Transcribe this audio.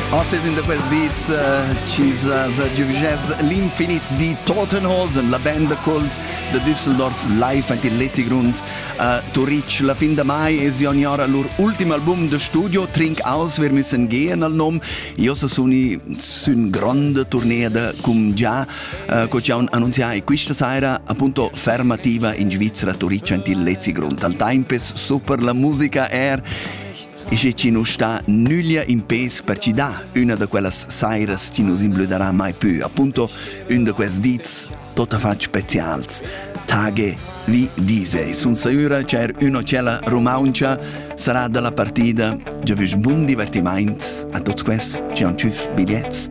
Oggi in questi diz ci giuges l'infinit di Totenhosen, la band cult de Düsseldorf live in Letzigrund Toric. La fin de mai es ogni ora lur ultimo album de studio Trink aus, wir müssen gehen al nom. Io sono un grande tournée de cum già ci annunziato e questa sera appunto fermativa in Svizzera Toric in Letzigrund. Al tempes super la musica e se ci non sta nulla in pes per ci dà una di quelle sairas ci non imbluderà mai più, appunto un di questi diz tutta fa speciali, Tage wie diese. Sun sicura c'è una cella romauncia sarà della partita, già vis buon divertimento a tutti questi, ci hanno 5 biglietti